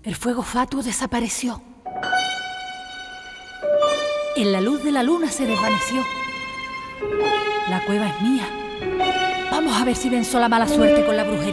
El fuego fatuo desapareció. En la luz de la luna se desvaneció. La cueva es mía. Vamos a ver si venzo la mala suerte con la brujería.